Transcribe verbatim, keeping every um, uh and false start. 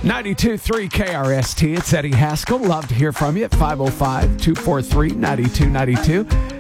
ninety-two point three K R S T. It's Eddie Haskell. Love to hear from you at five oh five, two four three, nine two nine two.